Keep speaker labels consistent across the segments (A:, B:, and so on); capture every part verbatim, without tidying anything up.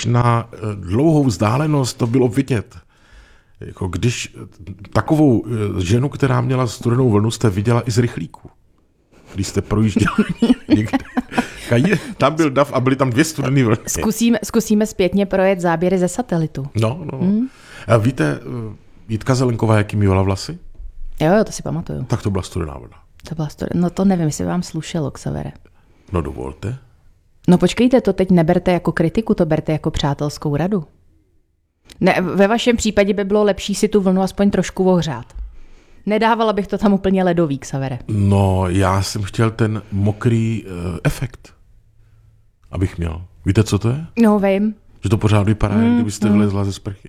A: až na dlouhou vzdálenost to bylo vidět. Jako když takovou ženu, která měla studenou vlnu, jste viděla i z rychlíku. Když jste projížděli někde. Tam byl dav a byly tam dvě studené vlny.
B: Zkusíme, zkusíme zpětně projet záběry ze satelitu.
A: No, no. Hmm. A víte, Jitka Zelenková, jaký mývala vlasy?
B: Jo, jo, to si pamatuju.
A: Tak to byla studená vlna.
B: To byla studená. No to nevím, jestli vám slušelo, Xavere.
A: No dovolte.
B: No počkejte, to teď neberte jako kritiku, to berte jako přátelskou radu. Ne, ve vašem případě by bylo lepší si tu vlnu aspoň trošku ohřát. Nedávala bych to tam úplně ledový, Xavere.
A: No, já jsem chtěl ten mokrý uh, efekt, abych měl. Víte, co to je?
B: No, vím.
A: Že to pořád vypadá, mm, kdybyste mm. vylezla ze sprchy.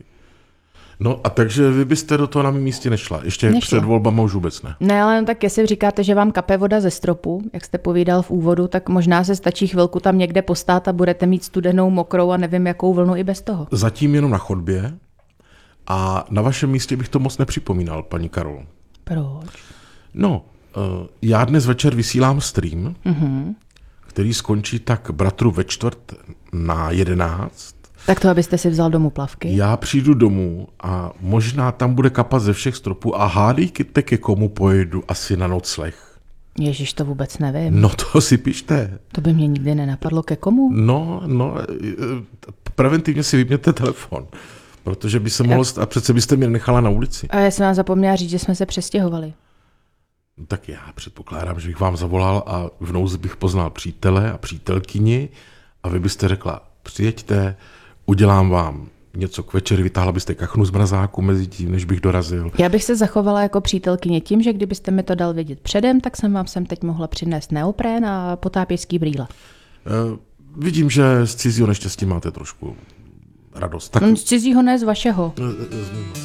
A: No a takže vy byste do toho na mém místě nešla. Ještě nešla. Před volbama už vůbec ne.
B: Ne, ale tak jestli říkáte, že vám kape voda ze stropu, jak jste povídal v úvodu, tak možná se stačí chvilku tam někde postát a budete mít studenou, mokrou a nevím jakou vlnu i bez toho.
A: Zatím jenom na chodbě a na vašem místě bych to moc nepřipomínal, paní Karol.
B: Proč?
A: No, já dnes večer vysílám stream,
B: mm-hmm.
A: který skončí tak bratru ve čtvrt na jedenáct.
B: Tak to, abyste si vzal domů plavky?
A: Já přijdu domů a možná tam bude kapat ze všech stropů a hádejte, ke komu pojedu asi na nocleh.
B: Ježiš, to vůbec nevím.
A: No to si pište.
B: To by mě nikdy nenapadlo, ke komu?
A: No, no, preventivně si vypněte telefon, protože by se mohlo stát, a přece byste mě nechala na ulici.
B: A já jsem vám zapomněla říct, že jsme se přestěhovali.
A: No, tak já předpokládám, že bych vám zavolal a v nouzi bych poznal přítele a přítelkyni a vy byste řekla, přijeďte, udělám vám něco k večeri, vytáhla byste kachnu z mrazáku mezi tím, než bych dorazil.
B: Já bych se zachovala jako přítelkyně tím, že kdybyste mi to dal vědět předem, tak jsem vám sem teď mohla přinést neoprén a potápěčský brýle.
A: Uh, vidím, že z cizího neštěstí máte trošku radost. Tak...
B: Z cizího, ne z vašeho.